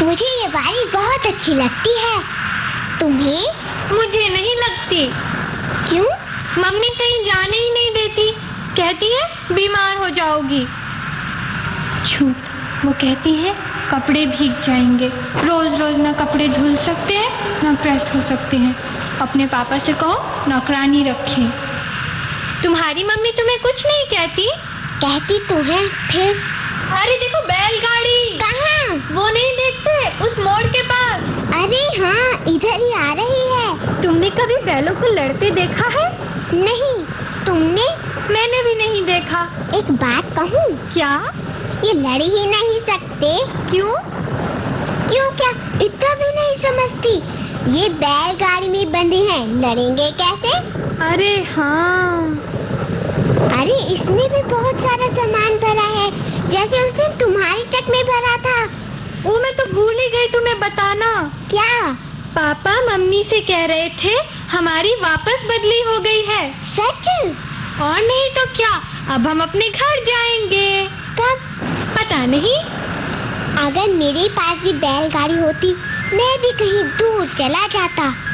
मुझे ये बारिश बहुत अच्छी लगती है। तुम्हें? मुझे नहीं लगती। क्यों? मम्मी कहीं जाने ही नहीं देती, कहती है बीमार हो जाओगी। झूठ, वो कहती है कपड़े भीग जाएंगे। रोज रोज ना कपड़े धुल सकते हैं ना प्रेस हो सकते हैं। अपने पापा से कहो नौकरानी रखें। तुम्हारी मम्मी तुम्हें कुछ नहीं कहती? कहती तो है। फिर? अरे देखो बैलगाड़ी। कहाँ? वो नहीं देखते, उस मोड़ के पास। अरे हाँ, इधर ही आ रही है। तुमने कभी बैलों को लड़ते देखा है? नहीं। तुमने? मैंने भी नहीं देखा। एक बात कहूँ? क्या? ये लड़ ही नहीं सकते। क्यों? क्यों क्या? इतना भी नहीं समझती। ये बैलगाड़ी में बंधे हैं, लड़ेंगे कैसे? अरे हाँ। अरे इसमें भी बहुत सारा सामान भरा है, जैसे उस दिन तुम्हारी ट्रक में भरा था। वो मैं तो भूल ही गई तुम्हें बताना। क्या? पापा मम्मी से कह रहे थे हमारी वापस बदली हो गई है। सच? और नहीं तो क्या, अब हम अपने घर जाएंगे। कब? पता नहीं। अगर मेरे पास भी बैलगाड़ी होती, मैं भी कहीं दूर चला जाता।